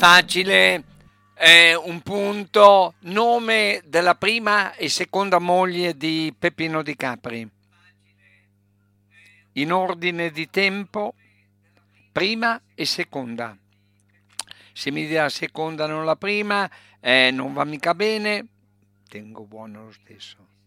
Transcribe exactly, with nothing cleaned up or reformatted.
Facile, eh, un punto. Nome della prima e seconda moglie di Peppino Di Capri. In ordine di tempo, prima e seconda. Se mi dà la seconda non la prima, eh, non va mica bene. Tengo buono lo stesso.